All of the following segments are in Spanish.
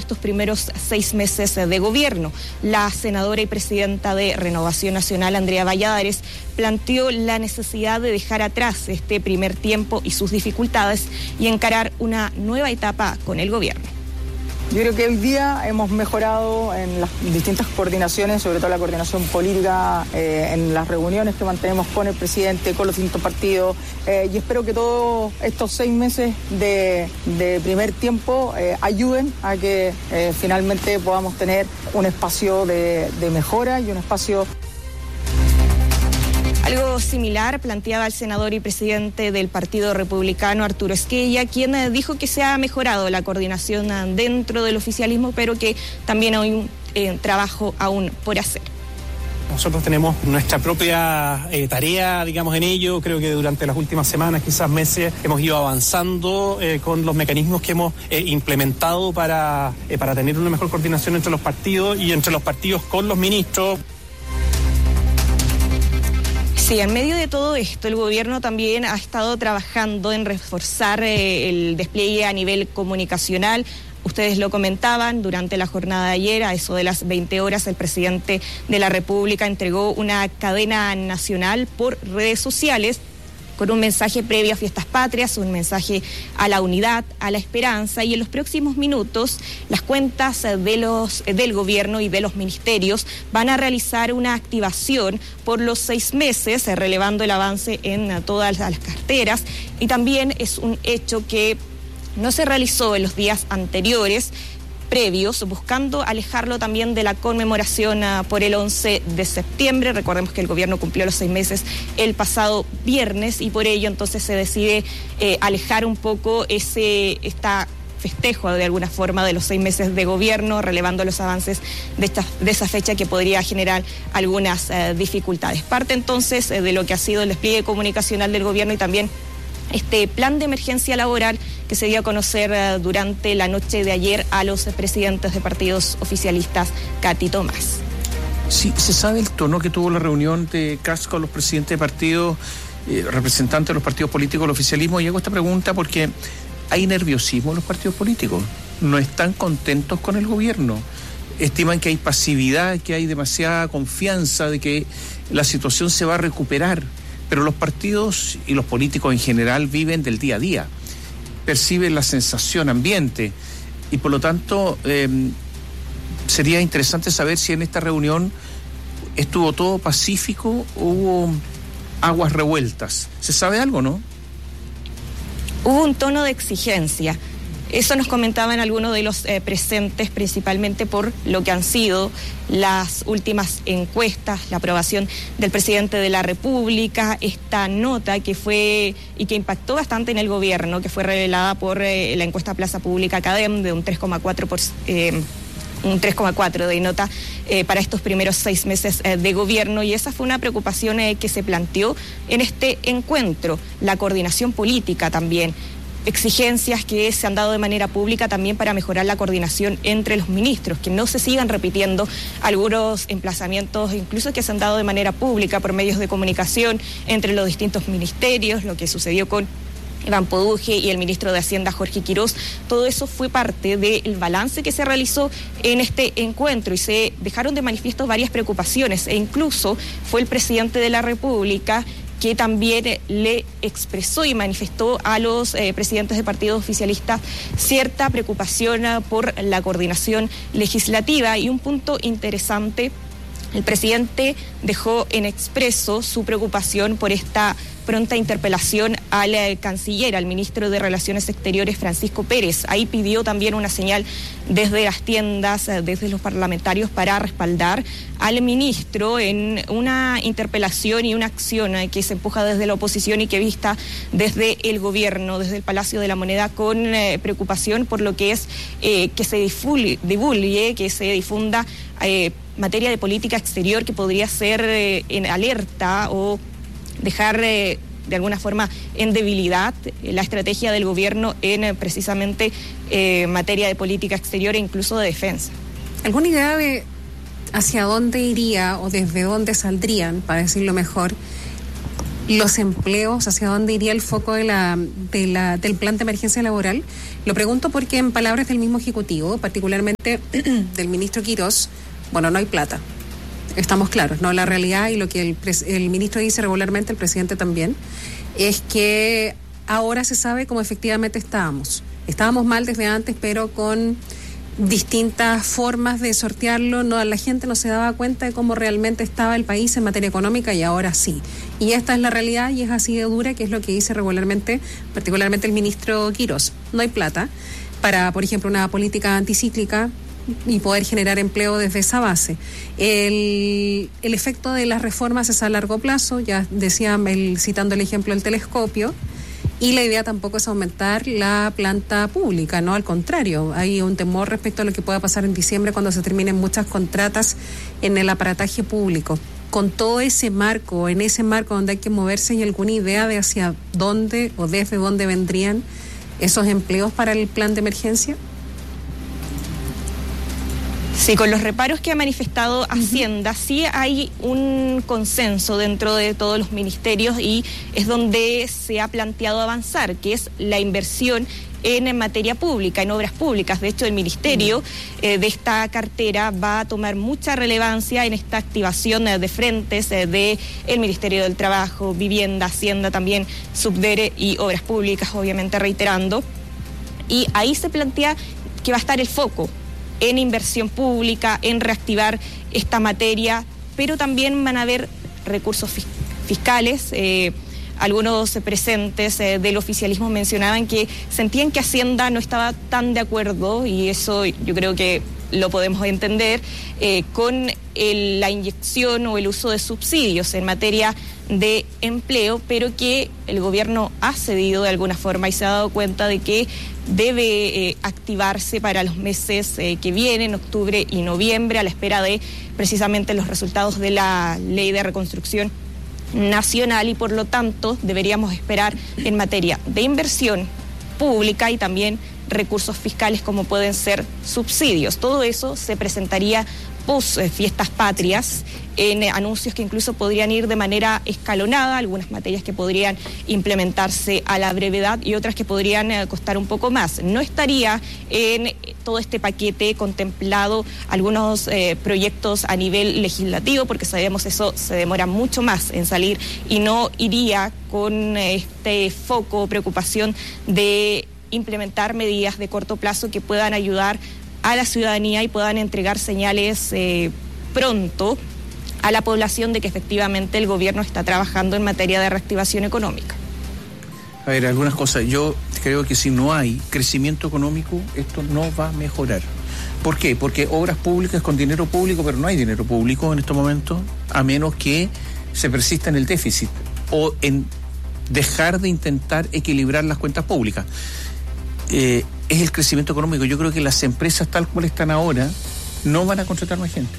estos primeros 6 meses de gobierno. La senadora y presidenta de Renovación Nacional, Andrea Valladares, planteó la necesidad de dejar atrás este primer tiempo y sus dificultades y encarar una nueva etapa con el gobierno. Yo creo que hoy día hemos mejorado en las distintas coordinaciones, sobre todo la coordinación política, en las reuniones que mantenemos con el presidente, con los distintos partidos, y espero que todos estos 6 meses de primer tiempo ayuden a que finalmente podamos tener un espacio de mejora y un espacio... Algo similar planteaba el senador y presidente del Partido Republicano, Arturo Esquella, quien dijo que se ha mejorado la coordinación dentro del oficialismo, pero que también hay un trabajo aún por hacer. Nosotros tenemos nuestra propia tarea, digamos, en ello. Creo que durante las últimas semanas, quizás meses, hemos ido avanzando con los mecanismos que hemos implementado para tener una mejor coordinación entre los partidos y entre los partidos con los ministros. Sí, en medio de todo esto, el gobierno también ha estado trabajando en reforzar el despliegue a nivel comunicacional. Ustedes lo comentaban, durante la jornada de ayer, a eso de las 20 horas, el presidente de la República entregó una cadena nacional por redes sociales con un mensaje previo a Fiestas Patrias, un mensaje a la unidad, a la esperanza, y en los próximos minutos las cuentas del gobierno y de los ministerios van a realizar una activación por los 6 meses, relevando el avance en todas las carteras, y también es un hecho que no se realizó en los días anteriores, previos, buscando alejarlo también de la conmemoración por el 11 de septiembre. Recordemos que el gobierno cumplió los 6 meses el pasado viernes y por ello entonces se decide alejar un poco esta festejo de alguna forma de los 6 meses de gobierno, relevando los avances de esa fecha que podría generar algunas dificultades. Parte entonces de lo que ha sido el despliegue comunicacional del gobierno y también este plan de emergencia laboral que se dio a conocer durante la noche de ayer a los presidentes de partidos oficialistas, Katy Tomás. Sí, ¿se sabe el tono que tuvo la reunión de Kast con los presidentes de partidos, representantes de los partidos políticos del oficialismo? Y hago esta pregunta porque hay nerviosismo en los partidos políticos, no están contentos con el gobierno, estiman que hay pasividad, que hay demasiada confianza de que la situación se va a recuperar. Pero los partidos y los políticos en general viven del día a día, perciben la sensación ambiente y por lo tanto sería interesante saber si en esta reunión estuvo todo pacífico o hubo aguas revueltas. ¿Se sabe algo, no? Hubo un tono de exigencia. Eso nos comentaban algunos de los presentes, principalmente por lo que han sido las últimas encuestas, la aprobación del presidente de la República, esta nota que fue y que impactó bastante en el gobierno, que fue revelada por la encuesta Plaza Pública Cadem de un 3,4 de nota para estos primeros 6 meses de gobierno, y esa fue una preocupación que se planteó en este encuentro, la coordinación política también. Exigencias que se han dado de manera pública también para mejorar la coordinación entre los ministros, que no se sigan repitiendo algunos emplazamientos, incluso que se han dado de manera pública por medios de comunicación entre los distintos ministerios, lo que sucedió con Iván Poduje y el ministro de Hacienda, Jorge Quirós. Todo eso fue parte del balance que se realizó en este encuentro y se dejaron de manifiesto varias preocupaciones, e incluso fue el presidente de la República que también le expresó y manifestó a los presidentes de partidos oficialistas cierta preocupación por la coordinación legislativa. Y un punto interesante, el presidente dejó en expreso su preocupación por esta pronta interpelación al canciller, al ministro de Relaciones Exteriores, Francisco Pérez. Ahí pidió también una señal desde las tiendas, desde los parlamentarios, para respaldar al ministro en una interpelación y una acción que se empuja desde la oposición y que vista desde el gobierno, desde el Palacio de la Moneda, con preocupación por lo que es que se divulgue, que se difunda materia de política exterior que podría ser en alerta o dejar de alguna forma en debilidad la estrategia del gobierno en precisamente materia de política exterior e incluso de defensa. ¿Alguna idea de hacia dónde iría o desde dónde saldrían, para decirlo mejor, los empleos, hacia dónde iría el foco del plan de emergencia laboral. Lo pregunto porque en palabras del mismo Ejecutivo, particularmente del ministro Quirós, bueno, no hay plata. Estamos claros, ¿no? La realidad y lo que el ministro dice regularmente, el presidente también, es que ahora se sabe cómo efectivamente estábamos. Estábamos mal desde antes, pero con distintas formas de sortearlo, la gente no se daba cuenta de cómo realmente estaba el país en materia económica y ahora sí. Y esta es la realidad y es así de dura, que es lo que dice regularmente, particularmente el ministro Quirós. No hay plata para, por ejemplo, una política anticíclica y poder generar empleo desde esa base. El efecto de las reformas es a largo plazo, ya decía, citando el ejemplo del telescopio, y la idea tampoco es aumentar la planta pública, no, al contrario, hay un temor respecto a lo que pueda pasar en diciembre cuando se terminen muchas contratas en el aparataje público. Con todo ese marco, en ese marco donde hay que moverse, ¿hay alguna idea de hacia dónde o desde dónde vendrían esos empleos para el plan de emergencia? Sí, con los reparos que ha manifestado Hacienda, sí hay un consenso dentro de todos los ministerios y es donde se ha planteado avanzar, que es la inversión en materia pública, en obras públicas. De hecho, el ministerio de esta cartera va a tomar mucha relevancia en esta activación de frentes del Ministerio del Trabajo, Vivienda, Hacienda, también Subdere y Obras Públicas, obviamente reiterando. Y ahí se plantea que va a estar el foco en inversión pública, en reactivar esta materia, pero también van a haber recursos fiscales. Algunos presentes del oficialismo mencionaban que sentían que Hacienda no estaba tan de acuerdo, y eso yo creo que lo podemos entender, con la inyección o el uso de subsidios en materia de empleo, pero que el gobierno ha cedido de alguna forma y se ha dado cuenta de que debe activarse para los meses que vienen, octubre y noviembre, a la espera de precisamente los resultados de la Ley de Reconstrucción Nacional, y por lo tanto deberíamos esperar en materia de inversión pública y también recursos fiscales como pueden ser subsidios. Todo eso se presentaría post fiestas patrias, en anuncios que incluso podrían ir de manera escalonada, algunas materias que podrían implementarse a la brevedad y otras que podrían costar un poco más. No estaría en todo este paquete contemplado algunos proyectos a nivel legislativo, porque sabemos eso se demora mucho más en salir y no iría con este foco o preocupación de implementar medidas de corto plazo que puedan ayudar a la ciudadanía y puedan entregar señales pronto a la población de que efectivamente el gobierno está trabajando en materia de reactivación económica. A ver, algunas cosas. Yo creo que si no hay crecimiento económico, esto no va a mejorar. ¿Por qué? Porque obras públicas con dinero público, pero no hay dinero público en estos momentos, a menos que se persista en el déficit o en dejar de intentar equilibrar las cuentas públicas. Es el crecimiento económico. Yo creo que las empresas tal cual están ahora no van a contratar más gente.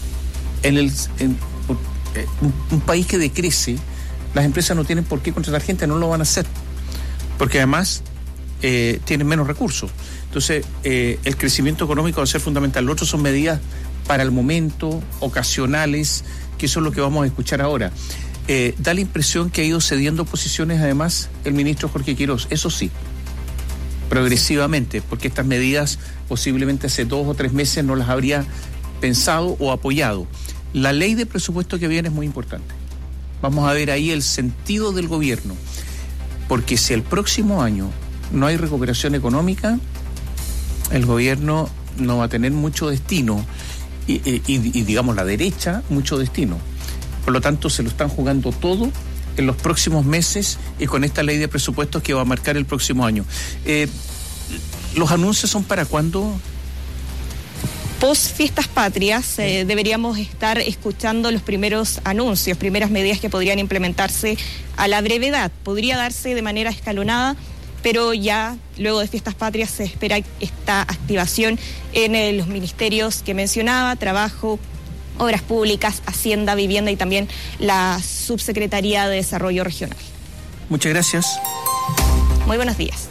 Un país que decrece, las empresas no tienen por qué contratar gente, no lo van a hacer, porque además tienen menos recursos. Entonces, el crecimiento económico va a ser fundamental. Lo otro son medidas para el momento, ocasionales, que eso es lo que vamos a escuchar ahora. Da la impresión que ha ido cediendo posiciones, además, el ministro Jorge Quirós, eso sí, progresivamente, porque estas medidas posiblemente hace 2 o 3 meses no las habría pensado o apoyado. La ley de presupuesto que viene es muy importante. Vamos a ver ahí el sentido del gobierno, porque si el próximo año no hay recuperación económica, el gobierno no va a tener mucho destino y digamos la derecha mucho destino. Por lo tanto, se lo están jugando todo en los próximos meses y con esta ley de presupuestos que va a marcar el próximo año. ¿Los anuncios son para cuándo? Post fiestas patrias deberíamos estar escuchando los primeros anuncios, primeras medidas que podrían implementarse a la brevedad. Podría darse de manera escalonada, pero ya luego de fiestas patrias se espera esta activación en los ministerios que mencionaba: Trabajo, Obras Públicas, Hacienda, Vivienda y también la Subsecretaría de Desarrollo Regional. Muchas gracias. Muy buenos días.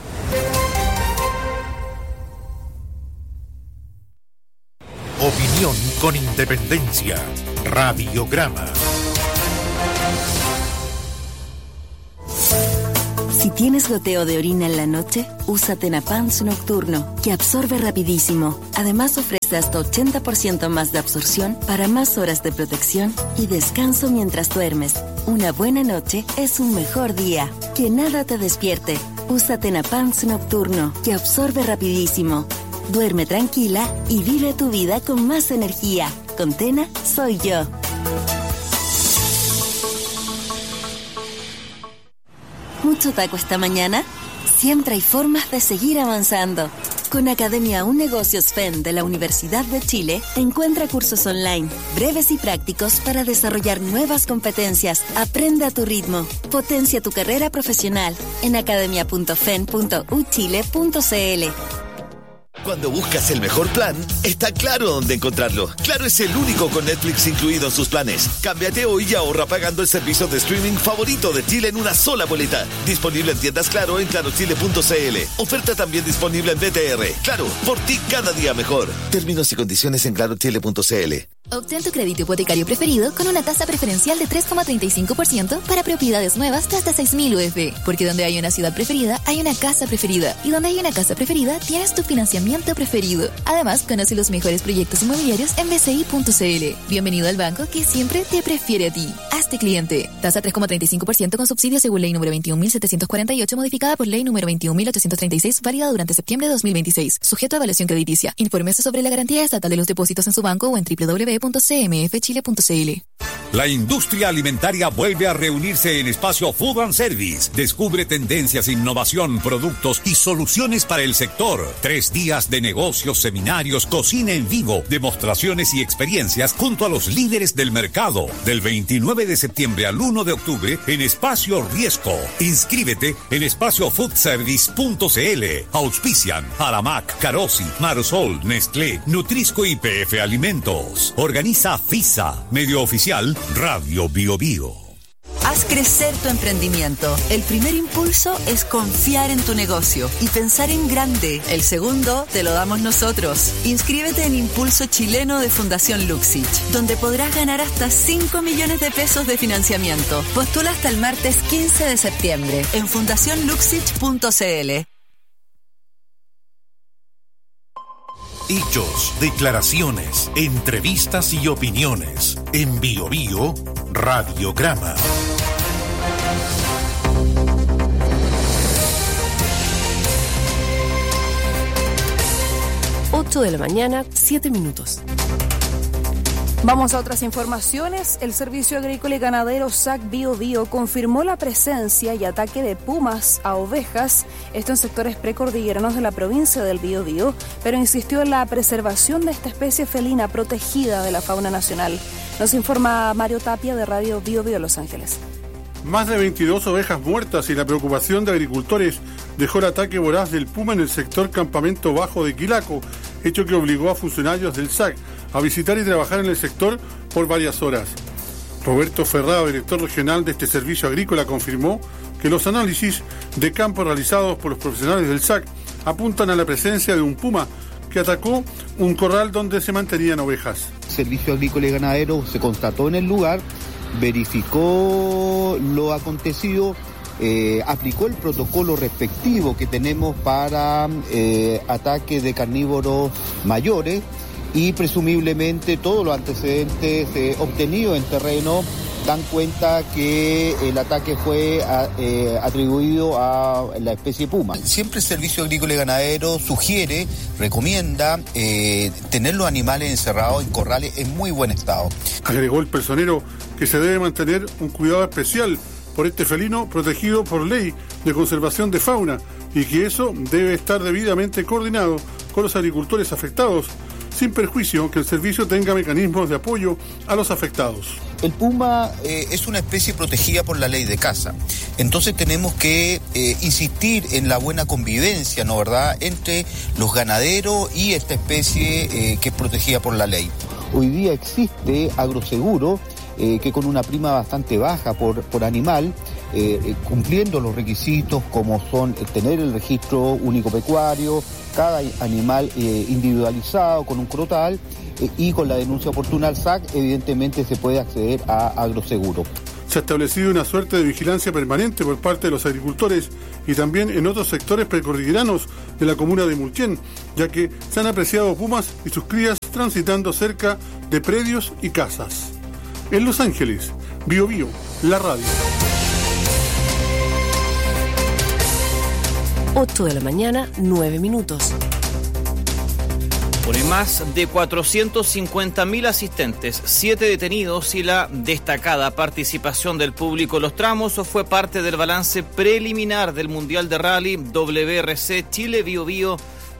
Opinión con independencia. Radiograma. Si tienes goteo de orina en la noche, usa Tenapans Nocturno, que absorbe rapidísimo. Además ofrece hasta 80% más de absorción para más horas de protección y descanso mientras duermes. Una buena noche es un mejor día. Que nada te despierte. Usa Tenapans Nocturno, que absorbe rapidísimo. Duerme tranquila y vive tu vida con más energía. Con Tena, soy yo. ¿Mucho taco esta mañana? Siempre hay formas de seguir avanzando. Con Academia Un Negocios FEN de la Universidad de Chile, encuentra cursos online, breves y prácticos para desarrollar nuevas competencias. Aprende a tu ritmo. Potencia tu carrera profesional en academia.fen.uchile.cl. Cuando buscas el mejor plan, está Claro dónde encontrarlo. Claro es el único con Netflix incluido en sus planes. Cámbiate hoy y ahorra pagando el servicio de streaming favorito de Chile en una sola boleta. Disponible en tiendas Claro en clarochile.cl. Oferta también disponible en BTR. Claro, por ti cada día mejor. Términos y condiciones en clarochile.cl. Obtén tu crédito hipotecario preferido con una tasa preferencial de 3,35% para propiedades nuevas de hasta 6.000 UF. Porque donde hay una ciudad preferida, hay una casa preferida. Y donde hay una casa preferida, tienes tu financiamiento preferido. Además, conoce los mejores proyectos inmobiliarios en bci.cl. Bienvenido al banco que siempre te prefiere a ti. Hazte cliente. Tasa 3,35% con subsidio según ley número 21.748, modificada por ley número 21.836, válida durante septiembre de 2026. Sujeto a evaluación crediticia. Infórmese sobre la garantía estatal de los depósitos en su banco o en www.cmfchile.cl. La industria alimentaria vuelve a reunirse en Espacio Food and Service. Descubre tendencias, innovación, productos y soluciones para el sector. 3 días de negocios, seminarios, cocina en vivo, demostraciones y experiencias junto a los líderes del mercado. Del 29 de septiembre al 1 de octubre en Espacio Riesco. Inscríbete en espaciofoodservice.cl. Auspician Aramac, Carosi, Marosol, Nestlé, Nutrisco y PF Alimentos. Organiza FISA, medio oficial Radio Bio Bio. Haz crecer tu emprendimiento. El primer impulso es confiar en tu negocio y pensar en grande. El segundo te lo damos nosotros. Inscríbete en Impulso Chileno de Fundación Luxich, donde podrás ganar hasta 5 millones de pesos de financiamiento. Postula hasta el martes 15 de septiembre en fundacionluxich.cl. Hechos, declaraciones, entrevistas y opiniones. En Bio Bio, Radiograma. 8 de la mañana, 7 minutos. Vamos a otras informaciones. El Servicio Agrícola y Ganadero SAC Bio Bio confirmó la presencia y ataque de pumas a ovejas, esto en sectores precordilleranos de la provincia del Biobío, pero insistió en la preservación de esta especie felina protegida de la fauna nacional. Nos informa Mario Tapia de Radio Bio Bio Los Ángeles. Más de 22 ovejas muertas y la preocupación de agricultores dejó el ataque voraz del puma en el sector Campamento Bajo de Quilaco, hecho que obligó a funcionarios del SAC a visitar y trabajar en el sector por varias horas. Roberto Ferrado, director regional de este servicio agrícola, confirmó que los análisis de campo realizados por los profesionales del SAC apuntan a la presencia de un puma que atacó un corral donde se mantenían ovejas. El Servicio Agrícola y Ganadero se constató en el lugar, verificó lo acontecido, aplicó el protocolo respectivo que tenemos para ataques de carnívoros mayores y presumiblemente todos los antecedentes obtenidos en terreno dan cuenta que el ataque fue atribuido a la especie puma. Siempre el Servicio Agrícola y Ganadero sugiere, recomienda tener los animales encerrados en corrales en muy buen estado. Agregó el personero que se debe mantener un cuidado especial por este felino protegido por ley de conservación de fauna y que eso debe estar debidamente coordinado con los agricultores afectados, sin perjuicio que el servicio tenga mecanismos de apoyo a los afectados. El puma es una especie protegida por la ley de caza, entonces tenemos que insistir en la buena convivencia, ¿no verdad?, entre los ganaderos y esta especie que es protegida por la ley. Hoy día existe agroseguro que con una prima bastante baja por animal, cumpliendo los requisitos como son tener el registro único pecuario, cada animal individualizado con un crotal y con la denuncia oportuna al SAC, evidentemente se puede acceder a agroseguro. Se ha establecido una suerte de vigilancia permanente por parte de los agricultores y también en otros sectores precordilleranos de la comuna de Mulchen, ya que se han apreciado pumas y sus crías transitando cerca de predios y casas. En Los Ángeles, Bio Bio, la radio. 8 de la mañana, 9 minutos. Por más de 450.000 asistentes, 7 detenidos y la destacada participación del público en los tramos fue parte del balance preliminar del Mundial de Rally WRC Chile Bio Bio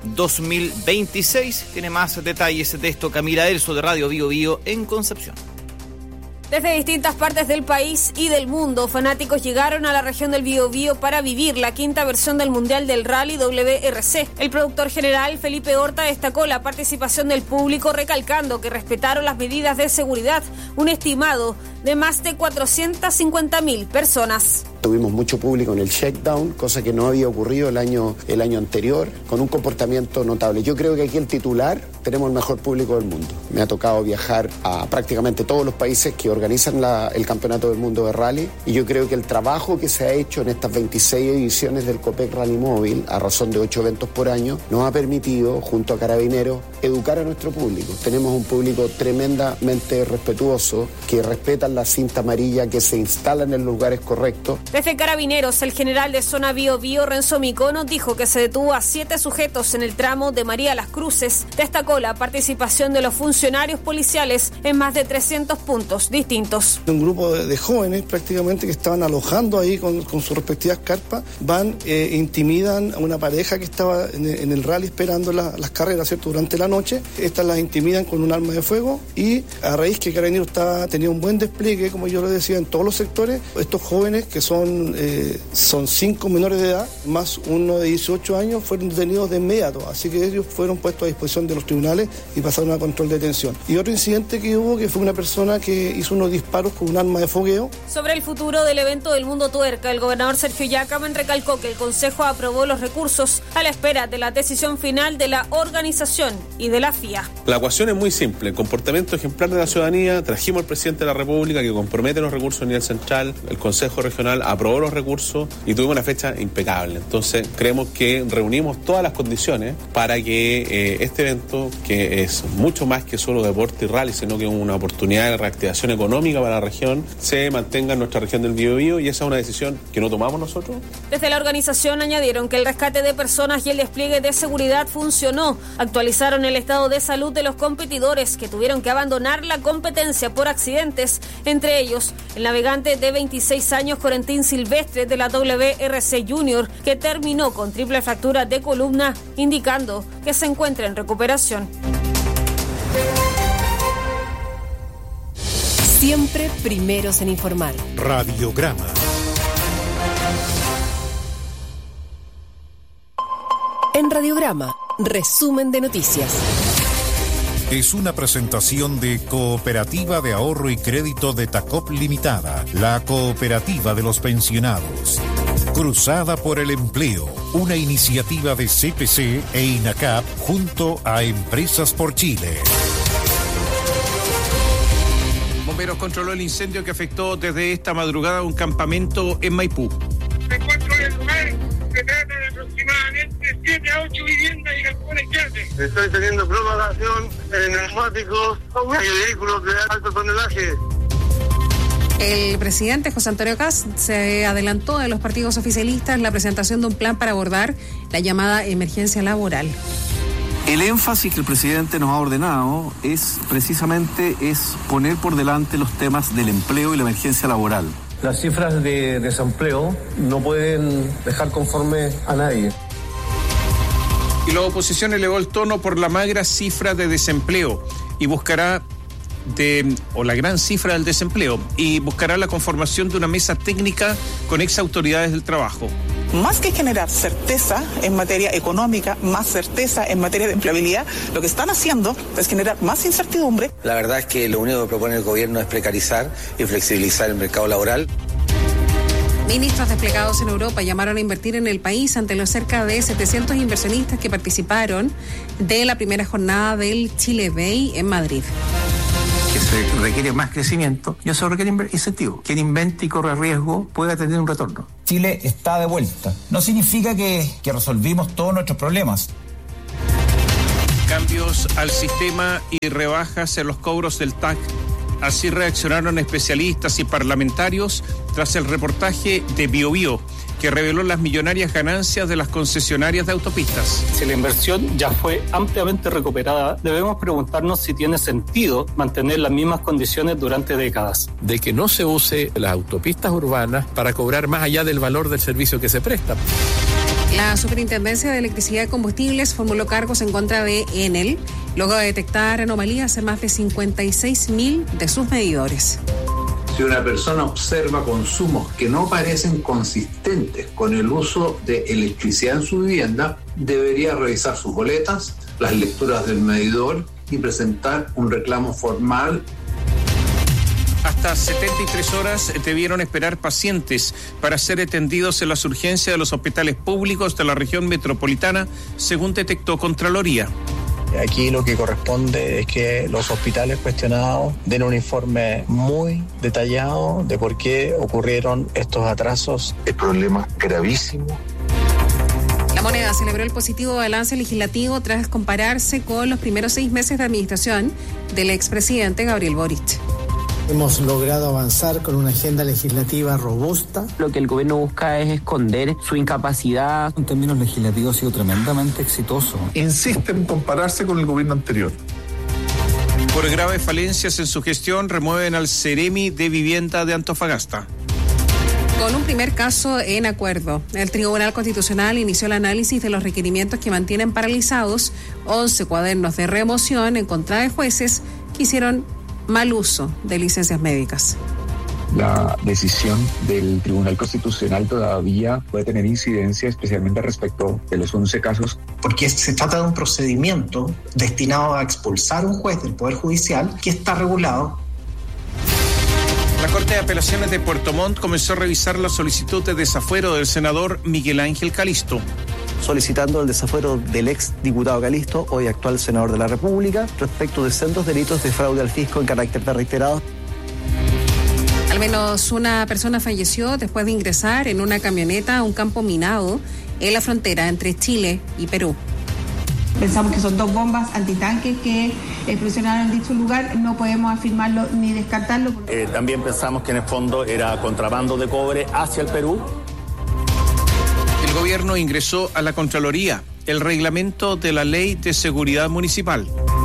2026. Tiene más detalles de esto Camila Elso de Radio Bio Bio en Concepción. Desde distintas partes del país y del mundo, fanáticos llegaron a la región del Biobío para vivir la quinta versión del Mundial del Rally WRC. El productor general, Felipe Horta, destacó la participación del público, recalcando que respetaron las medidas de seguridad, un estimado de más de 450.000 personas. Tuvimos mucho público en el checkdown, cosa que no había ocurrido el año anterior, con un comportamiento notable. Yo creo que aquí el titular, tenemos el mejor público del mundo. Me ha tocado viajar a prácticamente todos los países que organizan el Campeonato del Mundo de Rally, y yo creo que el trabajo que se ha hecho en estas 26 ediciones del Copec Rally Móvil, a razón de 8 eventos por año, nos ha permitido, junto a Carabineros, educar a nuestro público. Tenemos un público tremendamente respetuoso, que respetan la cinta amarilla, que se instalan en los lugares correctos. Desde Carabineros, el general de Zona Biobío, Renzo Micono, dijo que se detuvo a 7 sujetos en el tramo de María Las Cruces. Destacó la participación de los funcionarios policiales en más de 300 puntos distintos. Un grupo de jóvenes prácticamente que estaban alojando ahí con sus respectivas carpas, van e intimidan a una pareja que estaba en el rally esperando las carreras, ¿cierto?, durante la noche. Estas las intimidan con un arma de fuego, y a raíz que Carabineros tenía un buen despliegue, como yo lo decía, en todos los sectores, estos jóvenes que son 5 menores de edad, más uno de 18 años, fueron detenidos de inmediato. Así que ellos fueron puestos a disposición de los tribunales y pasaron a control de detención. Y otro incidente que hubo, que fue una persona que hizo unos disparos con un arma de fogueo. Sobre el futuro del evento del Mundo Tuerca, el gobernador Sergio Yacaman recalcó que el Consejo aprobó los recursos a la espera de la decisión final de la organización y de la FIA. La ecuación es muy simple: el comportamiento ejemplar de la ciudadanía, trajimos al presidente de la República que compromete los recursos a nivel central, el Consejo Regional aprobó los recursos y tuvimos una fecha impecable. Entonces creemos que reunimos todas las condiciones para que este evento, que es mucho más que solo deporte y rally, sino que es una oportunidad de reactivación económica para la región, se mantenga en nuestra región del Biobío, y esa es una decisión que no tomamos nosotros. Desde la organización añadieron que el rescate de personas y el despliegue de seguridad funcionó. Actualizaron el estado de salud de los competidores que tuvieron que abandonar la competencia por accidentes, entre ellos el navegante de 26 años Corentín Silvestre de la WRC Junior, que terminó con triple fractura de columna, indicando que se encuentra en recuperación. Siempre primeros en informar. Radiograma. En Radiograma, resumen de noticias. Es una presentación de Cooperativa de Ahorro y Crédito de Tacop Limitada, la cooperativa de los pensionados. Cruzada por el Empleo, una iniciativa de CPC e INACAP junto a Empresas por Chile. Bomberos controló el incendio que afectó desde esta madrugada un campamento en Maipú. Se encuentra en el lugar, se trata de aproximadamente 7 a 8 viviendas y galpones grandes. Estoy teniendo propagación en neumáticos y vehículos de alto tonelaje. El presidente José Antonio Kast se adelantó de los partidos oficialistas en la presentación de un plan para abordar la llamada emergencia laboral. El énfasis que el presidente nos ha ordenado es precisamente poner por delante los temas del empleo y la emergencia laboral. Las cifras de desempleo no pueden dejar conforme a nadie. Y la oposición elevó el tono por la magra cifra de desempleo y buscará la gran cifra del desempleo, y buscará la conformación de una mesa técnica con ex autoridades del trabajo. Más que generar certeza en materia económica, más certeza en materia de empleabilidad, lo que están haciendo es generar más incertidumbre. La verdad es que lo único que propone el gobierno es precarizar y flexibilizar el mercado laboral. Ministros desplegados en Europa llamaron a invertir en el país ante los cerca de 700 inversionistas que participaron de la primera jornada del Chile Bay en Madrid. que se requiere más crecimiento y eso requiere incentivo. Quien invente y corre riesgo puede tener un retorno. Chile está de vuelta. No significa que resolvimos todos nuestros problemas. Cambios al sistema y rebajas en los cobros del TAC. Así reaccionaron especialistas y parlamentarios tras el reportaje de BioBio, que reveló las millonarias ganancias de las concesionarias de autopistas. Si la inversión ya fue ampliamente recuperada, debemos preguntarnos si tiene sentido mantener las mismas condiciones durante décadas. De que no se use las autopistas urbanas para cobrar más allá del valor del servicio que se presta. La Superintendencia de Electricidad y Combustibles formuló cargos en contra de Enel, luego de detectar anomalías en más de 56.000 de sus medidores. Si una persona observa consumos que no parecen consistentes con el uso de electricidad en su vivienda, debería revisar sus boletas, las lecturas del medidor y presentar un reclamo formal. Hasta 73 horas debieron esperar pacientes para ser atendidos en las urgencias de los hospitales públicos de la región metropolitana, según detectó Contraloría. Aquí lo que corresponde es que los hospitales cuestionados den un informe muy detallado de por qué ocurrieron estos atrasos. El problema gravísimo. La Moneda celebró el positivo balance legislativo tras compararse con los primeros 6 meses de administración del expresidente Gabriel Boric. Hemos logrado avanzar con una agenda legislativa robusta. Lo que el gobierno busca es esconder su incapacidad. En términos legislativos ha sido tremendamente exitoso. Insiste en compararse con el gobierno anterior. Por graves falencias en su gestión, remueven al Ceremi de Vivienda de Antofagasta. Con un primer caso en acuerdo, el Tribunal Constitucional inició el análisis de los requerimientos que mantienen paralizados 11 cuadernos de remoción en contra de jueces que hicieron mal uso de licencias médicas. La decisión del Tribunal Constitucional todavía puede tener incidencia, especialmente respecto de los 11 casos. Porque se trata de un procedimiento destinado a expulsar a un juez del Poder Judicial que está regulado. La Corte de Apelaciones de Puerto Montt comenzó a revisar la solicitud de desafuero del senador Miguel Ángel Calisto, solicitando el desafuero del ex diputado Calisto, hoy actual senador de la República, respecto de sendos delitos de fraude al fisco en carácter de reiterado. Al menos una persona falleció después de ingresar en una camioneta a un campo minado en la frontera entre Chile y Perú. Pensamos que son 2 bombas antitanques que explosionaron en dicho lugar, no podemos afirmarlo ni descartarlo. También pensamos que en el fondo era contrabando de cobre hacia el Perú. El gobierno ingresó a la Contraloría el reglamento de la Ley de Seguridad Municipal.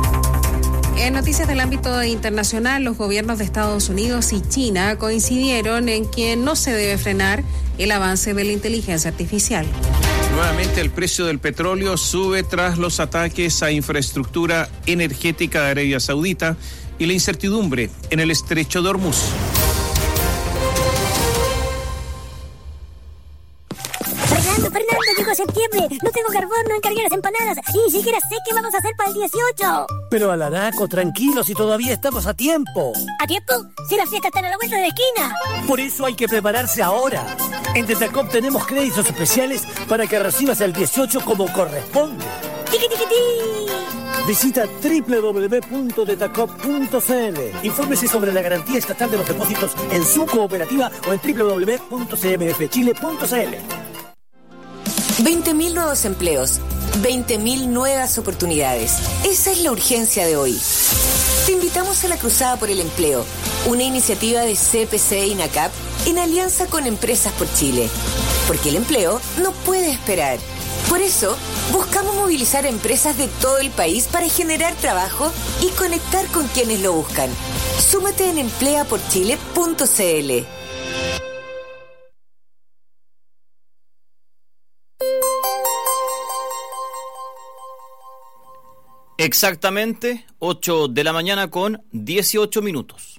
En noticias del ámbito internacional, los gobiernos de Estados Unidos y China coincidieron en que no se debe frenar el avance de la inteligencia artificial. Nuevamente el precio del petróleo sube tras los ataques a infraestructura energética de Arabia Saudita y la incertidumbre en el estrecho de Hormuz. Fernando, llegó septiembre, no tengo carbón, no encargué las empanadas, y ni siquiera sé qué vamos a hacer para el 18. Pero Alaraco, tranquilo, si todavía estamos a tiempo. ¿A tiempo? Si las fiestas están a la vuelta de la esquina. Por eso hay que prepararse ahora. En Detacop tenemos créditos especiales para que recibas el 18 como corresponde. ¡Tiqui, tiqui, ti! Visita www.detacop.cl. Infórmese sobre la garantía estatal de los depósitos en su cooperativa o en www.cmfchile.cl. 20.000 nuevos empleos, 20.000 nuevas oportunidades. Esa es la urgencia de hoy. Te invitamos a la Cruzada por el Empleo, una iniciativa de CPC y NACAP en alianza con Empresas por Chile. Porque el empleo no puede esperar. Por eso, buscamos movilizar a empresas de todo el país para generar trabajo y conectar con quienes lo buscan. Súmate en empleaporchile.cl. Exactamente 8 de la mañana con 18 minutos.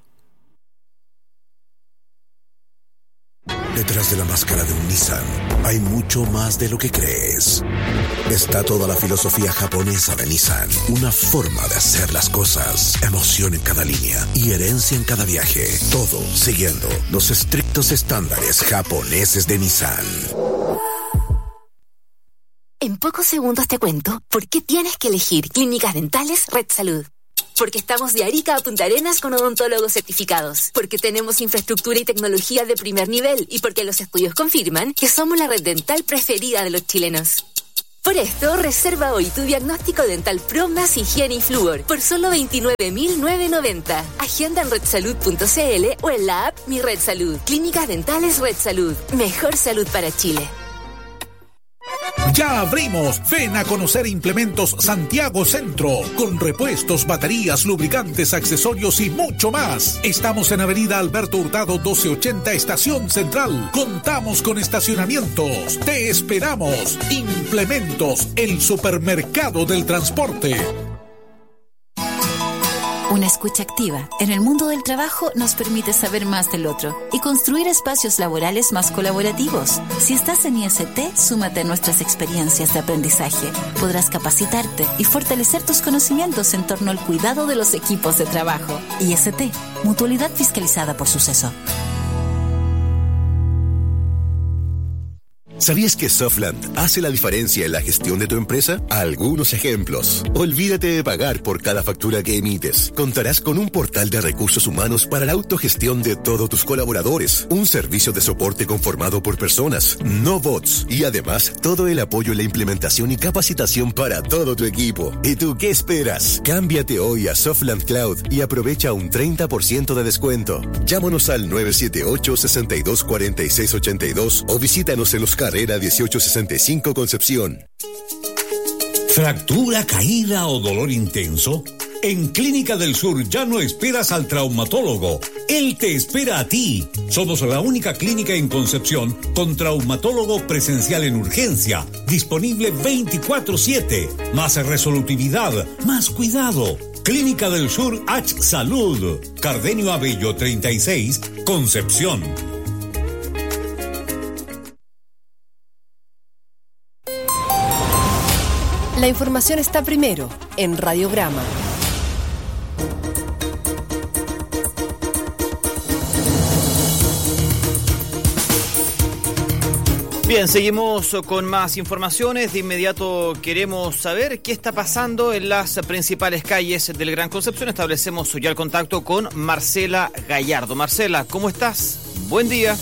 Detrás de la máscara de un Nissan hay mucho más de lo que crees. Está toda la filosofía japonesa de Nissan, una forma de hacer las cosas, emoción en cada línea y herencia en cada viaje, todo siguiendo los estrictos estándares japoneses de Nissan. En pocos segundos te cuento por qué tienes que elegir Clínicas Dentales Red Salud. Porque estamos de Arica a Punta Arenas con odontólogos certificados. Porque tenemos infraestructura y tecnología de primer nivel. Y porque los estudios confirman que somos la red dental preferida de los chilenos. Por esto, reserva hoy tu diagnóstico dental Pro más higiene y flúor por solo 29.990. Agenda en redsalud.cl o en la app Mi Red Salud. Clínicas Dentales Red Salud. Mejor salud para Chile. Ya abrimos. Ven a conocer Implementos Santiago Centro, con repuestos, baterías, lubricantes, accesorios y mucho más. Estamos en Avenida Alberto Hurtado 1280, Estación Central. Contamos con estacionamientos. Te esperamos. Implementos, el supermercado del transporte. Una escucha activa en el mundo del trabajo nos permite saber más del otro y construir espacios laborales más colaborativos. Si estás en IST, súmate a nuestras experiencias de aprendizaje. Podrás capacitarte y fortalecer tus conocimientos en torno al cuidado de los equipos de trabajo. IST, Mutualidad Fiscalizada por Suceso. ¿Sabías que Softland hace la diferencia en la gestión de tu empresa? Algunos ejemplos. Olvídate de pagar por cada factura que emites. Contarás con un portal de recursos humanos para la autogestión de todos tus colaboradores. Un servicio de soporte conformado por personas, no bots. Y además, todo el apoyo en la implementación y capacitación para todo tu equipo. ¿Y tú qué esperas? Cámbiate hoy a Softland Cloud y aprovecha un 30% de descuento. Llámanos al 978-624682 o visítanos en los Carrera 1865 Concepción. ¿Fractura, caída o dolor intenso? En Clínica del Sur ya no esperas al traumatólogo. Él te espera a ti. Somos la única clínica en Concepción con traumatólogo presencial en urgencia, disponible 24/7. Más resolutividad, más cuidado. Clínica del Sur H Salud. Cardenio Abello 36, Concepción. La información está primero en Radiograma. Bien, seguimos con más informaciones. De inmediato queremos saber qué está pasando en las principales calles del Gran Concepción. Establecemos ya el contacto con Marcela Gallardo. Marcela, ¿cómo estás? Buen día.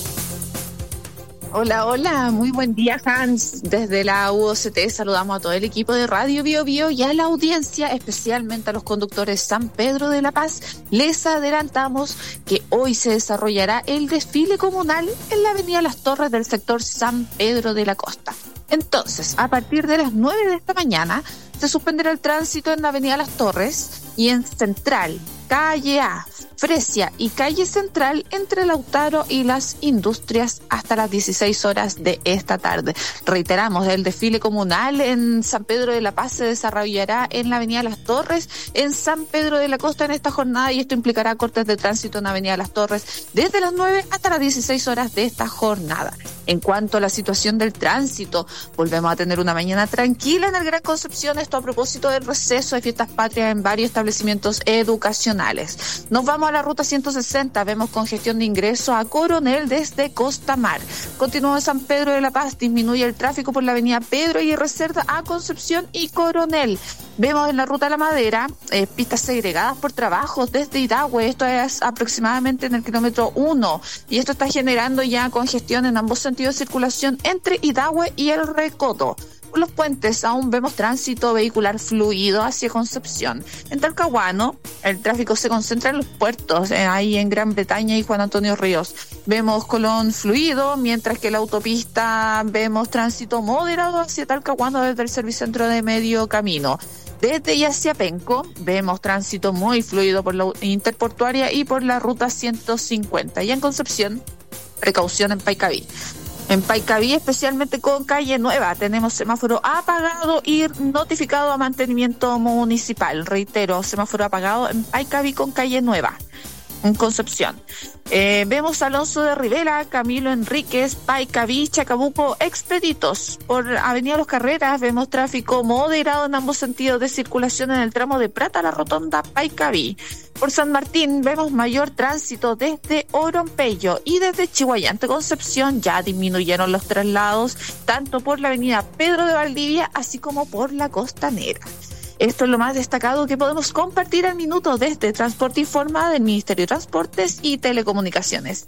Hola, hola, muy buen día, Hans. Desde la UOCT saludamos a todo el equipo de Radio Bio Bio y a la audiencia, especialmente a los conductores San Pedro de la Paz. Les adelantamos que hoy se desarrollará el desfile comunal en la avenida Las Torres del sector San Pedro de la Costa. Entonces, a partir de las 9 de esta mañana, se suspenderá el tránsito en la avenida Las Torres y en Central, Calle A, Fresia y Calle Central entre Lautaro y las Industrias hasta las 16 horas de esta tarde. Reiteramos, el desfile comunal en San Pedro de la Paz se desarrollará en la avenida Las Torres, en San Pedro de la Costa en esta jornada, y esto implicará cortes de tránsito en la avenida Las Torres desde las 9 hasta las 16 horas de esta jornada. En cuanto a la situación del tránsito, volvemos a tener una mañana tranquila en el Gran Concepción, esto a propósito del receso de fiestas patrias en varios establecimientos educacionales. Nos vamos a la ruta 160, vemos congestión de ingreso a Coronel desde Costa Mar. Continuamos en San Pedro de la Paz, disminuye el tráfico por la avenida Pedro y Reserva a Concepción y Coronel. Vemos en la ruta La Madera pistas segregadas por trabajos desde Idahue, esto es aproximadamente en el kilómetro 1, y esto está generando ya congestión en ambos sentidos de circulación entre Idahue y El Recodo. Por los puentes aún vemos tránsito vehicular fluido hacia Concepción. En Talcahuano, el tráfico se concentra en los puertos, ahí en Gran Bretaña y Juan Antonio Ríos. Vemos Colón fluido, mientras que la autopista vemos tránsito moderado hacia Talcahuano desde el Servicentro de Medio Camino. Desde y hacia Penco vemos tránsito muy fluido por la interportuaria y por la ruta 150. Y en Concepción, precaución en Paicaví. En Paicaví, especialmente con Calle Nueva, tenemos semáforo apagado y notificado a mantenimiento municipal. Reitero, semáforo apagado en Paicaví con Calle Nueva, en Concepción. Vemos Alonso de Rivera, Camilo Enríquez, Paicaví, Chacabuco, Expeditos. Por Avenida Los Carreras vemos tráfico moderado en ambos sentidos de circulación en el tramo de Prata a la Rotonda Paicaví. Por San Martín vemos mayor tránsito desde Orompello, y desde Chihuayante Concepción ya disminuyeron los traslados tanto por la avenida Pedro de Valdivia así como por la Costanera. Esto es lo más destacado que podemos compartir al minuto desde Transporte Informa del Ministerio de Transportes y Telecomunicaciones.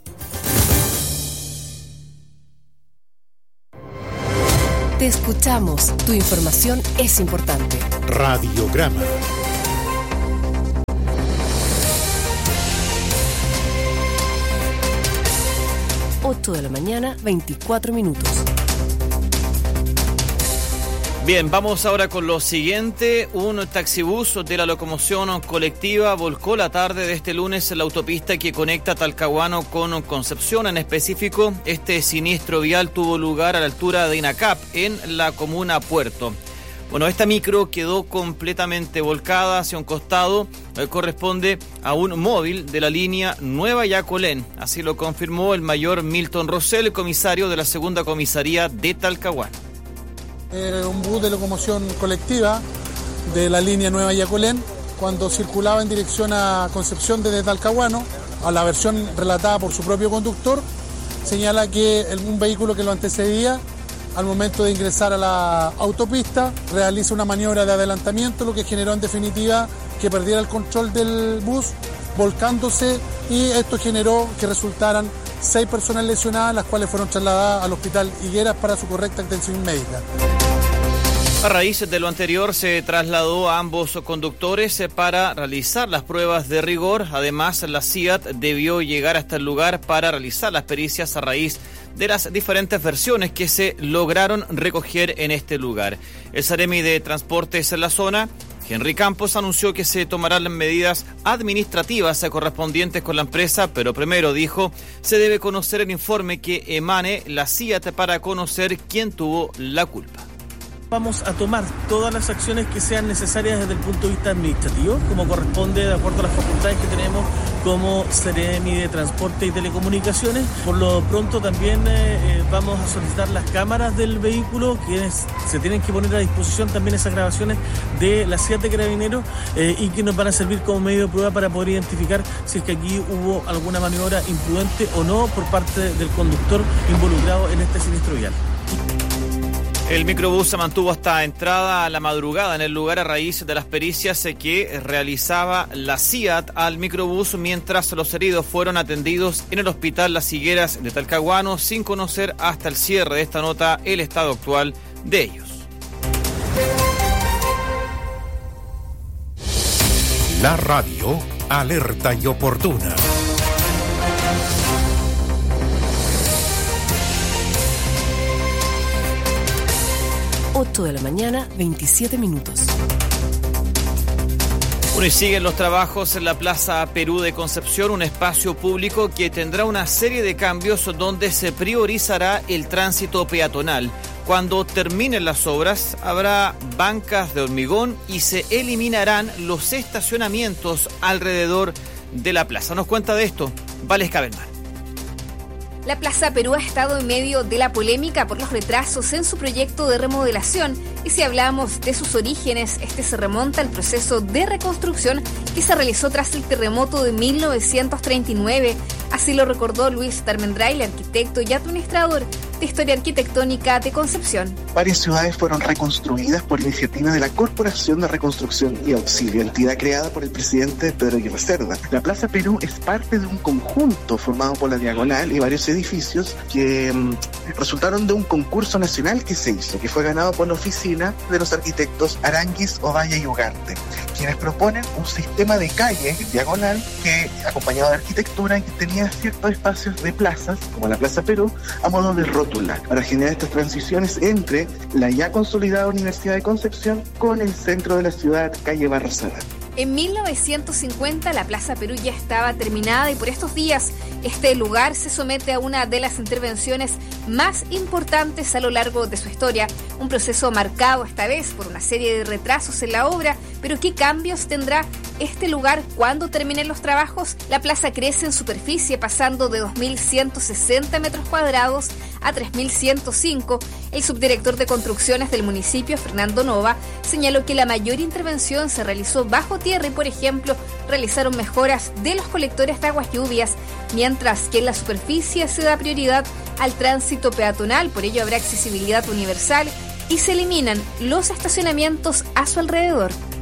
Te escuchamos. Tu información es importante. Radiograma. De la mañana, 24 minutos. Bien, vamos ahora con lo siguiente. Un taxibús de la locomoción colectiva volcó la tarde de este lunes en la autopista que conecta Talcahuano con Concepción. En específico, este siniestro vial tuvo lugar a la altura de Inacap, en la comuna Puerto. Bueno, esta micro quedó completamente volcada hacia un costado, corresponde a un móvil de la línea Nueva Yacolén. Así lo confirmó el mayor Milton Rosell, comisario de la segunda comisaría de Talcahuano. Un bus de locomoción colectiva de la línea Nueva Yacolén, cuando circulaba en dirección a Concepción desde Talcahuano, a la versión relatada por su propio conductor, señala que un vehículo que lo antecedía, al momento de ingresar a la autopista, realiza una maniobra de adelantamiento, lo que generó en definitiva que perdiera el control del bus, volcándose, y esto generó que resultaran 6 personas lesionadas, las cuales fueron trasladadas al Hospital Higueras para su correcta atención médica. A raíz de lo anterior, se trasladó a ambos conductores para realizar las pruebas de rigor. Además, la CIAT debió llegar hasta el lugar para realizar las pericias a raíz de las diferentes versiones que se lograron recoger en este lugar. El Seremi de Transportes en la zona, Henry Campos, anunció que se tomarán las medidas administrativas correspondientes con la empresa, pero primero, dijo, se debe conocer el informe que emane la CIAT para conocer quién tuvo la culpa. Vamos a tomar todas las acciones que sean necesarias desde el punto de vista administrativo, como corresponde de acuerdo a las facultades que tenemos como Seremi de Transporte y Telecomunicaciones. Por lo pronto también vamos a solicitar las cámaras del vehículo, quienes se tienen que poner a disposición también esas grabaciones de la CIAT de Carabineros y que nos van a servir como medio de prueba para poder identificar si es que aquí hubo alguna maniobra imprudente o no por parte del conductor involucrado en este siniestro vial. El microbús se mantuvo hasta entrada a la madrugada en el lugar a raíz de las pericias que realizaba la CIAT al microbús, mientras los heridos fueron atendidos en el Hospital Las Higueras de Talcahuano, sin conocer hasta el cierre de esta nota el estado actual de ellos. La radio alerta y oportuna. 8 de la mañana, 27 minutos. Bueno, y siguen los trabajos en la Plaza Perú de Concepción, un espacio público que tendrá una serie de cambios donde se priorizará el tránsito peatonal. Cuando terminen las obras, habrá bancas de hormigón y se eliminarán los estacionamientos alrededor de la plaza. Nos cuenta de esto Valesca Belmar. La Plaza Perú ha estado en medio de la polémica por los retrasos en su proyecto de remodelación, y si hablamos de sus orígenes, este se remonta al proceso de reconstrucción que se realizó tras el terremoto de 1939. Así lo recordó Luis Tarmendray, arquitecto y administrador de Historia Arquitectónica de Concepción. Varias ciudades fueron reconstruidas por iniciativa de la Corporación de Reconstrucción y Auxilio, entidad creada por el presidente Pedro Aguirre Cerda. La Plaza Perú es parte de un conjunto formado por la Diagonal y varios edificios que resultaron de un concurso nacional que se hizo, que fue ganado por la oficina de los arquitectos Aranguis, Ovalle y Ugarte, quienes proponen un sistema de calle diagonal que, acompañado de arquitectura, que tenía ciertos espacios de plazas, como la Plaza Perú, a modo de rótula, para generar estas transiciones entre la ya consolidada Universidad de Concepción con el centro de la ciudad, calle Barrosada. En 1950 la Plaza Perú ya estaba terminada y por estos días este lugar se somete a una de las intervenciones más importantes a lo largo de su historia. Un proceso marcado esta vez por una serie de retrasos en la obra, pero ¿qué cambios tendrá este lugar cuando terminen los trabajos? La plaza crece en superficie, pasando de 2.160 metros cuadrados a 3.105. El subdirector de construcciones del municipio, Fernando Nova, señaló que la mayor intervención se realizó bajo tierra y, por ejemplo, realizaron mejoras de los colectores de aguas lluvias, mientras que en la superficie se da prioridad al tránsito peatonal, por ello habrá accesibilidad universal y se eliminan los estacionamientos a su alrededor.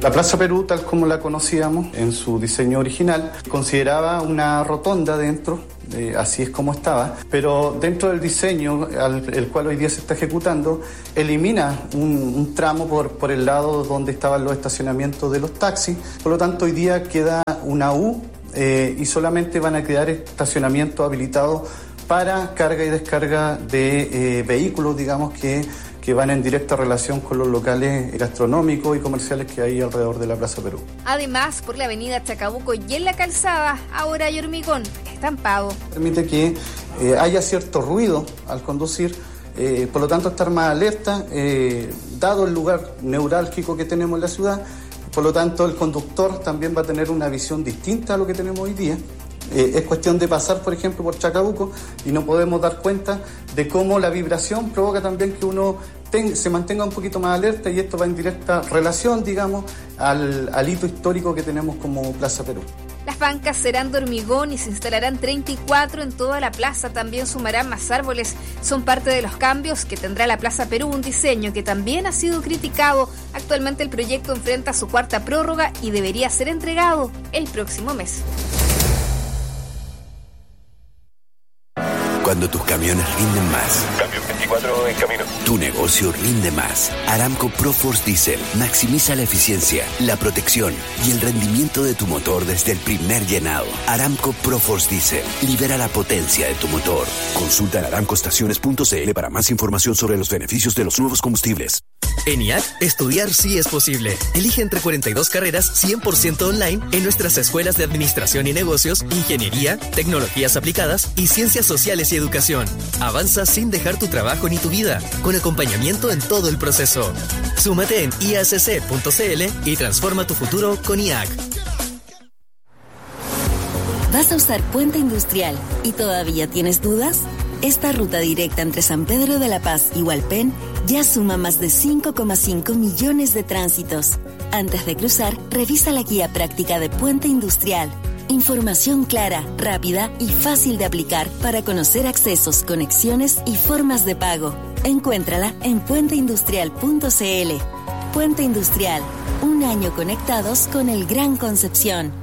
La Plaza Perú, tal como la conocíamos en su diseño original, consideraba una rotonda dentro, así es como estaba, pero dentro del diseño, el cual hoy día se está ejecutando, elimina un tramo por el lado donde estaban los estacionamientos de los taxis. Por lo tanto, hoy día queda una U y solamente van a quedar estacionamientos habilitados para carga y descarga de vehículos, digamos, que van en directa relación con los locales gastronómicos y comerciales que hay alrededor de la Plaza Perú. Además, por la avenida Chacabuco y en la calzada, ahora hay hormigón estampado. Permite que haya cierto ruido al conducir, por lo tanto estar más alerta, dado el lugar neurálgico que tenemos en la ciudad. Por lo tanto, el conductor también va a tener una visión distinta a lo que tenemos hoy día. Es cuestión de pasar, por ejemplo, por Chacabuco y no podemos dar cuenta de cómo la vibración provoca también que uno se mantenga un poquito más alerta, y esto va en directa relación, digamos, al hito histórico que tenemos como Plaza Perú. Las bancas serán de hormigón y se instalarán 34 en toda la plaza. También sumarán más árboles. Son parte de los cambios que tendrá la Plaza Perú, un diseño que también ha sido criticado. Actualmente el proyecto enfrenta su cuarta prórroga y debería ser entregado el próximo mes. Cuando tus camiones rinden más. Cambio 24 en camino. Tu negocio rinde más. Aramco ProForce Diesel maximiza la eficiencia, la protección y el rendimiento de tu motor desde el primer llenado. Aramco ProForce Diesel libera la potencia de tu motor. Consulta en aramcoestaciones.cl para más información sobre los beneficios de los nuevos combustibles. En IAC, estudiar sí es posible. Elige entre 42 carreras 100% online en nuestras escuelas de Administración y Negocios, Ingeniería, Tecnologías Aplicadas y Ciencias Sociales y Educación. Avanza sin dejar tu trabajo ni tu vida, con acompañamiento en todo el proceso. Súmate en iacc.cl y transforma tu futuro con IAC. ¿Vas a usar Puente Industrial y todavía tienes dudas? Esta ruta directa entre San Pedro de la Paz y Hualpén ya suma más de 5,5 millones de tránsitos. Antes de cruzar, revisa la guía práctica de Puente Industrial. Información clara, rápida y fácil de aplicar para conocer accesos, conexiones y formas de pago. Encuéntrala en puenteindustrial.cl. Puente Industrial, un año conectados con el Gran Concepción.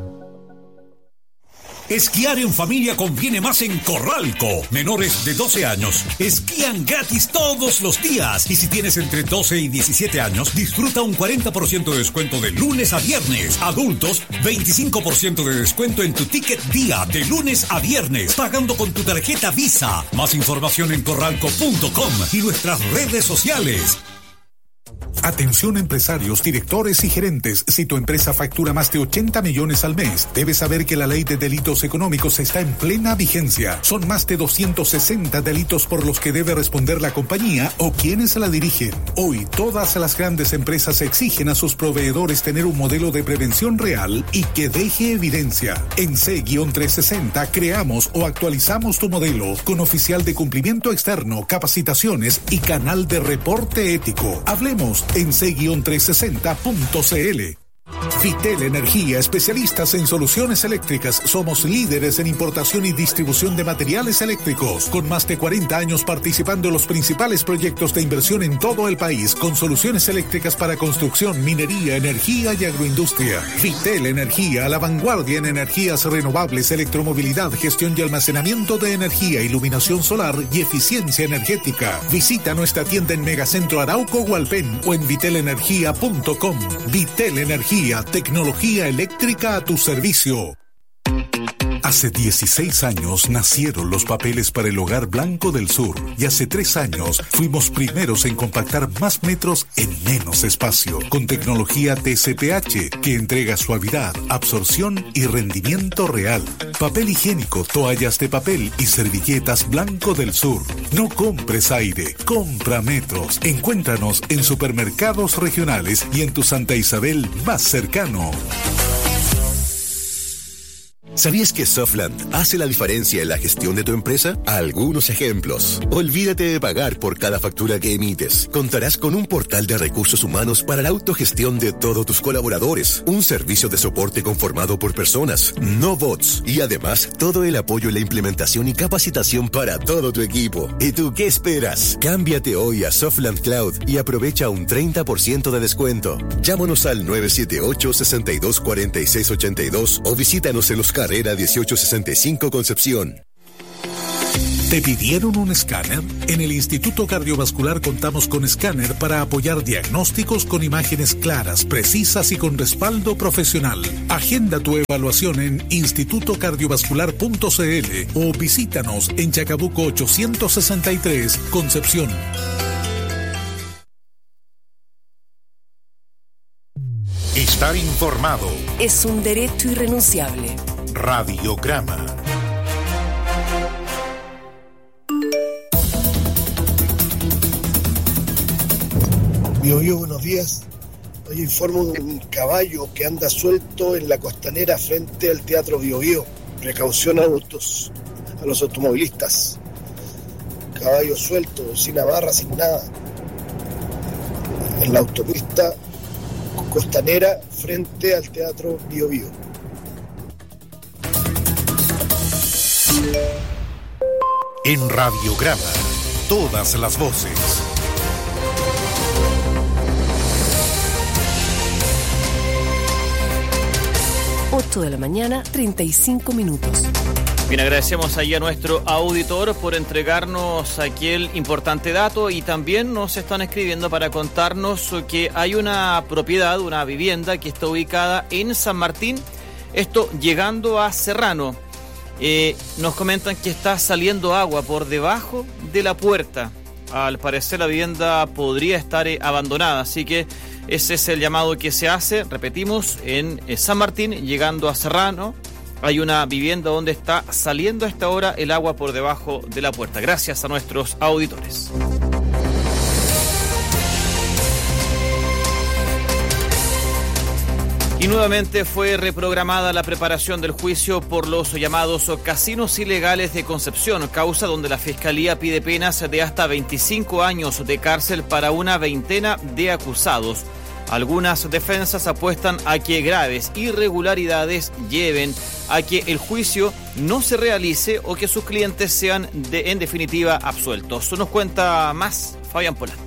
Esquiar en familia conviene más en Corralco. Menores de 12 años esquían gratis todos los días. Y si tienes entre 12 y 17 años, disfruta un 40% de descuento de lunes a viernes. Adultos, 25% de descuento en tu ticket día de lunes a viernes, pagando con tu tarjeta Visa. Más información en corralco.com y nuestras redes sociales. Atención empresarios, directores y gerentes. Si tu empresa factura más de 80 millones al mes, debes saber que la ley de delitos económicos está en plena vigencia. Son más de 260 delitos por los que debe responder la compañía o quienes la dirigen. Hoy, todas las grandes empresas exigen a sus proveedores tener un modelo de prevención real y que deje evidencia. En C-360 creamos o actualizamos tu modelo con oficial de cumplimiento externo, capacitaciones y canal de reporte ético. Hablemos en c-360.cl. Vitel Energía, especialistas en soluciones eléctricas. Somos líderes en importación y distribución de materiales eléctricos, con más de 40 años participando en los principales proyectos de inversión en todo el país, con soluciones eléctricas para construcción, minería, energía y agroindustria. Vitel Energía, a la vanguardia en energías renovables, electromovilidad, gestión y almacenamiento de energía, iluminación solar y eficiencia energética. Visita nuestra tienda en Megacentro Arauco, Hualpén o en vitelenergia.com. Vitel Energía, tecnología eléctrica a tu servicio. Hace 16 años nacieron los papeles para el Hogar Blanco del Sur y hace 3 años fuimos primeros en compactar más metros en menos espacio con tecnología TCPH que entrega suavidad, absorción y rendimiento real. Papel higiénico, toallas de papel y servilletas Blanco del Sur. No compres aire, compra metros. Encuéntranos en supermercados regionales y en tu Santa Isabel más cercano. ¿Sabías que Softland hace la diferencia en la gestión de tu empresa? Algunos ejemplos. Olvídate de pagar por cada factura que emites. Contarás con un portal de recursos humanos para la autogestión de todos tus colaboradores. Un servicio de soporte conformado por personas, no bots. Y además, todo el apoyo en la implementación y capacitación para todo tu equipo. ¿Y tú qué esperas? Cámbiate hoy a Softland Cloud y aprovecha un 30% de descuento. Llámanos al 978-624682 o visítanos en los Carrera 1865 Concepción. ¿Te pidieron un escáner? En el Instituto Cardiovascular contamos con escáner para apoyar diagnósticos con imágenes claras, precisas y con respaldo profesional. Agenda tu evaluación en institutocardiovascular.cl o visítanos en Chacabuco 863, Concepción. Estar informado es un derecho irrenunciable. Radiograma. Biobío, buenos días. Hoy informo de un caballo que anda suelto en la costanera frente al Teatro Biobío. Precaución a los automovilistas. Caballo suelto, sin amarra, sin nada. En la autopista costanera frente al Teatro Biobío. En Radiograma, todas las voces. De la mañana, 35 minutos. Bien, agradecemos ahí a nuestro auditor por entregarnos aquel importante dato y también nos están escribiendo para contarnos que hay una propiedad, una vivienda que está ubicada en San Martín, esto llegando a Serrano. Nos comentan que está saliendo agua por debajo de la puerta. Al parecer la vivienda podría estar abandonada, así que ese es el llamado que se hace, repetimos, en San Martín, llegando a Serrano. Hay una vivienda donde está saliendo a esta hora el agua por debajo de la puerta. Gracias a nuestros auditores. Y nuevamente fue reprogramada la preparación del juicio por los llamados casinos ilegales de Concepción, causa donde la Fiscalía pide penas de hasta 25 años de cárcel para una veintena de acusados. Algunas defensas apuestan a que graves irregularidades lleven a que el juicio no se realice o que sus clientes sean en definitiva absueltos. Nos cuenta más Fabián Polanco.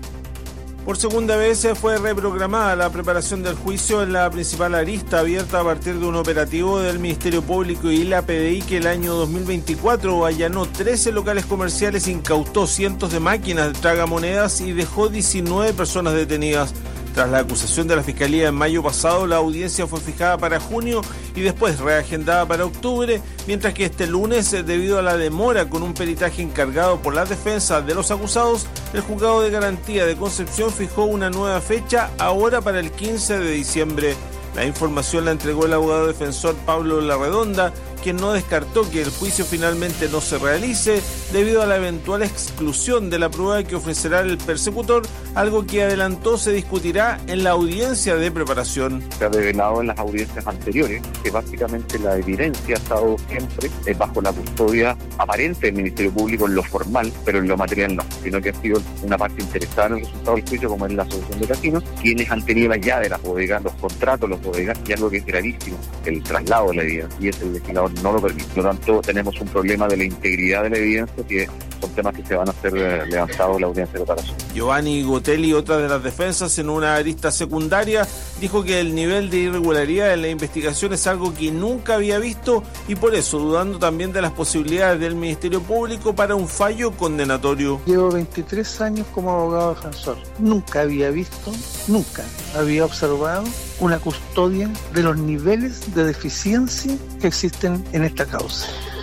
Por segunda vez fue reprogramada la preparación del juicio en la principal arista abierta a partir de un operativo del Ministerio Público y la PDI que el año 2024 allanó 13 locales comerciales, incautó cientos de máquinas de tragamonedas y dejó 19 personas detenidas. Tras la acusación de la Fiscalía en mayo pasado, la audiencia fue fijada para junio y después reagendada para octubre, mientras que este lunes, debido a la demora con un peritaje encargado por la defensa de los acusados, el Juzgado de Garantía de Concepción fijó una nueva fecha ahora para el 15 de diciembre. La información la entregó el abogado defensor Pablo Larredonda, quien no descartó que el juicio finalmente no se realice debido a la eventual exclusión de la prueba que ofrecerá el persecutor, algo que adelantó se discutirá en la audiencia de preparación. Se ha revelado en las audiencias anteriores que básicamente la evidencia ha estado siempre bajo la custodia aparente del Ministerio Público en lo formal, pero en lo material no, sino que ha sido una parte interesada en el resultado del juicio, como es la Asociación de Casinos, quienes han tenido la llave de las bodegas, los contratos, los bodegas, y algo que es gravísimo, el traslado de la evidencia, y ese legislador no lo permite. Por lo tanto, tenemos un problema de la integridad de la evidencia, que son temas que se van a ser levantados en la audiencia de preparación. Giovanni Gotelli, otra de las defensas, en una arista secundaria, dijo que el nivel de irregularidad en la investigación es algo que nunca había visto y por eso dudando también de las posibilidades del Ministerio Público para un fallo condenatorio. Llevo 23 años como abogado defensor. Nunca había visto, nunca había observado una custodia de los niveles de deficiencia que existen en esta causa.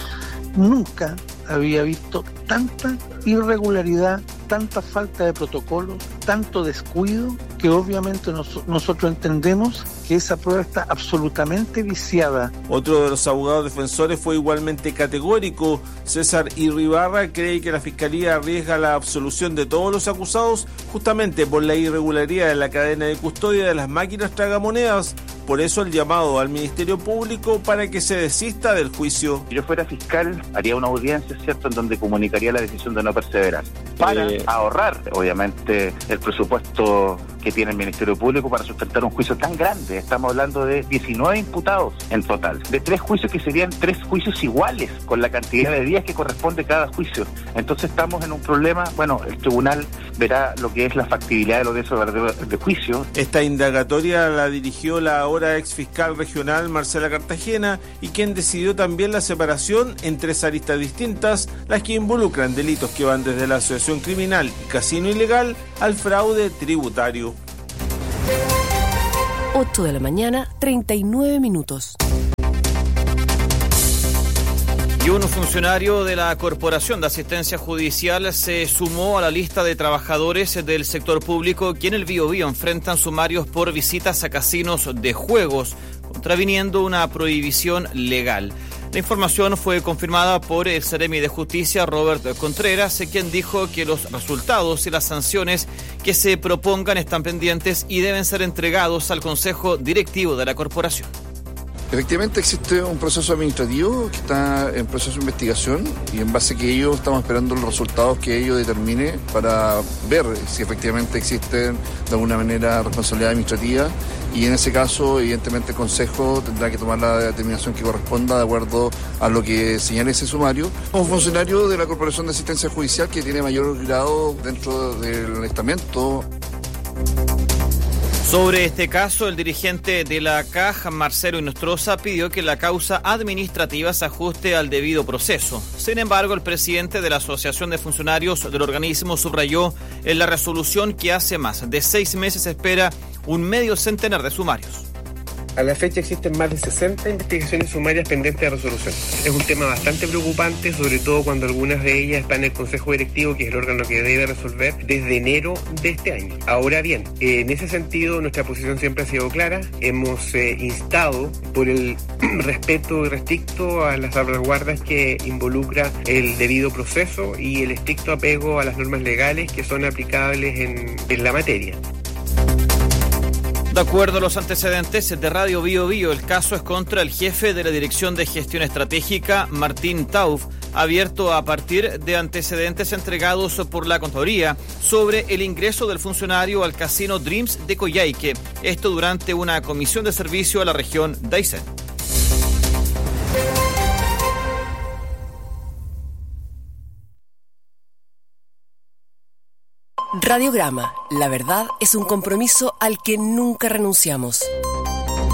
Nunca había visto tanta irregularidad, tanta falta de protocolo, tanto descuido, que obviamente nosotros entendemos que esa prueba está absolutamente viciada. Otro de los abogados defensores fue igualmente categórico. César Irribarra cree que la Fiscalía arriesga la absolución de todos los acusados justamente por la irregularidad en la cadena de custodia de las máquinas tragamonedas, Por eso el llamado al Ministerio Público para que se desista del juicio. Si yo fuera fiscal, haría una audiencia, ¿cierto?, en donde comunicaría la decisión de no perseverar, para ahorrar, obviamente, el presupuesto que tiene el Ministerio Público para sustentar un juicio tan grande. Estamos hablando de 19 imputados en total, de 3 juicios que serían 3 juicios iguales, con la cantidad de días que corresponde cada juicio. Entonces estamos en un problema. Bueno, el tribunal verá lo que es la factibilidad de los de juicio. Esta indagatoria la dirigió la ahora ex fiscal regional Marcela Cartagena, y quien decidió también la separación en 3 aristas distintas, las que involucran delitos que van desde la asociación criminal y casino ilegal al fraude tributario. 8 de la mañana, 39 minutos. Y un funcionario de la Corporación de Asistencia Judicial se sumó a la lista de trabajadores del sector público que en el Biobío enfrentan sumarios por visitas a casinos de juegos, contraviniendo una prohibición legal. La información fue confirmada por el Seremi de Justicia, Robert Contreras, quien dijo que los resultados y las sanciones que se propongan están pendientes y deben ser entregados al Consejo Directivo de la Corporación. Efectivamente existe un proceso administrativo que está en proceso de investigación, y en base a que ello estamos esperando los resultados que ello determine para ver si efectivamente existen de alguna manera responsabilidad administrativa, y en ese caso evidentemente el Consejo tendrá que tomar la determinación que corresponda de acuerdo a lo que señale ese sumario. Un funcionario de la Corporación de Asistencia Judicial que tiene mayor grado dentro del estamento. Sobre este caso, el dirigente de la CAJ, Marcelo Inostroza, pidió que la causa administrativa se ajuste al debido proceso. Sin embargo, el presidente de la Asociación de Funcionarios del organismo subrayó en la resolución que hace más de 6 meses espera un medio centenar de sumarios. A la fecha existen más de 60 investigaciones sumarias pendientes de resolución. Es un tema bastante preocupante, sobre todo cuando algunas de ellas están en el Consejo Directivo, que es el órgano que debe resolver desde enero de este año. Ahora bien, en ese sentido nuestra posición siempre ha sido clara. Hemos instado por el respeto irrestricto a las salvaguardas que involucra el debido proceso y el estricto apego a las normas legales que son aplicables en la materia. De acuerdo a los antecedentes de Radio Biobío, el caso es contra el jefe de la Dirección de Gestión Estratégica, Martín Tauf, abierto a partir de antecedentes entregados por la Contraloría sobre el ingreso del funcionario al casino Dreams de Coyhaique, esto durante una comisión de servicio a la región de Aysén. Radiograma, la verdad es un compromiso al que nunca renunciamos.